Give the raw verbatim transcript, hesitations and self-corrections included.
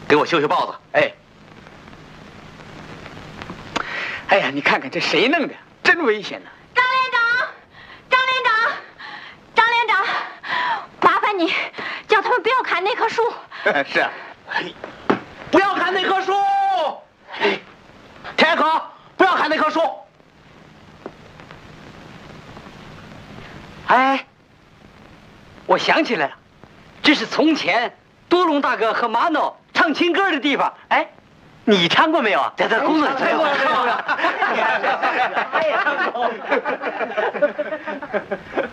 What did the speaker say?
给我修修豹子。 哎，哎呀，你看看这谁弄的，真危险呐！ 张连长，张连长，张连长，麻烦你叫他们不要砍那棵树。 是啊， 不要砍那棵树！田口，不要砍那棵树！ 哎，我想起来了，这是从前多隆大哥和马诺唱情歌的地方。哎，你唱过没有啊？在这工作里唱过，唱过。